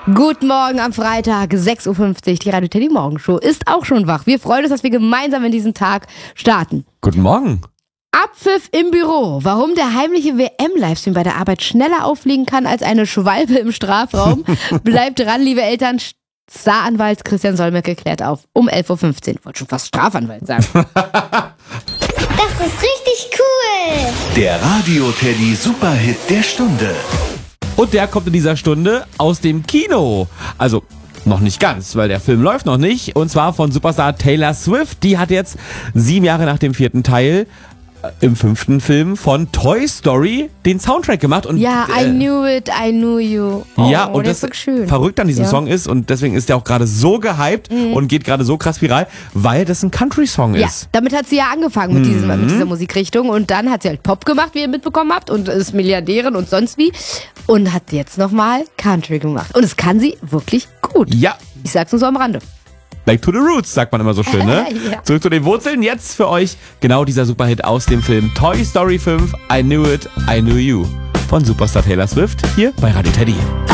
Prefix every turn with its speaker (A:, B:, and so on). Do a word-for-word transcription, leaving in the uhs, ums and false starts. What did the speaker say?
A: Guten Morgen am Freitag, sechs Uhr fünfzig. Die Radio Teddy Morgenshow ist auch schon wach. Wir freuen uns, dass wir gemeinsam in diesen Tag starten.
B: Guten Morgen.
A: Abpfiff im Büro. Warum der heimliche W M-Livestream bei der Arbeit schneller auffliegen kann als eine Schwalbe im Strafraum. Bleibt dran, liebe Eltern. Staranwalt Christian Solmecke klärt auf. Um elf Uhr fünfzehn. Ich wollte schon fast Strafanwalt sagen.
C: Das ist richtig cool.
D: Der Radio Teddy Superhit der Stunde.
B: Und der kommt in dieser Stunde aus dem Kino. Also noch nicht ganz, weil der Film läuft noch nicht. Und zwar von Superstar Taylor Swift. Die hat jetzt sieben Jahre nach dem vierten Teil äh, im fünften Film von Toy Story den Soundtrack gemacht. Und,
A: Ja, I
B: äh,
A: knew it, I knew you. Oh,
B: ja, und
A: der
B: das
A: ist wirklich schön.
B: verrückt an diesem
A: Ja.
B: Song ist, und deswegen ist der auch gerade so gehypt
A: Mhm.
B: und geht gerade so krass viral, weil das ein Country-Song
A: Ja,
B: ist.
A: damit hat sie ja angefangen mit, diesem,
B: Mhm.
A: mit dieser Musikrichtung und dann hat sie halt Pop gemacht, wie ihr mitbekommen habt, und ist Milliardärin und sonst wie und hat jetzt nochmal Country gemacht. Und das kann sie wirklich gut.
B: Ja,
A: Ich sag's nur so am Rande.
B: back to the roots, sagt man immer so schön, ne?
A: Ja.
B: Zurück zu den Wurzeln. Jetzt für euch genau dieser Superhit aus dem Film Toy Story fünf, I Knew It, I Knew You von Superstar Taylor Swift hier bei Radio Teddy.